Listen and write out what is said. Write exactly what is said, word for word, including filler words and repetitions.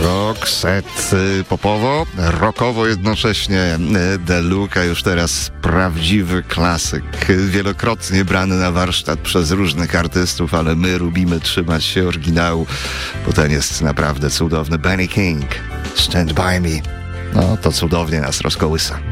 Rock set popowo, rockowo jednocześnie. The Look, a już teraz prawdziwy klasyk, wielokrotnie brany na warsztat przez różnych artystów, ale my lubimy trzymać się oryginału, bo ten jest naprawdę cudowny. Benny King, Stand By Me. No to cudownie nas rozkołysa.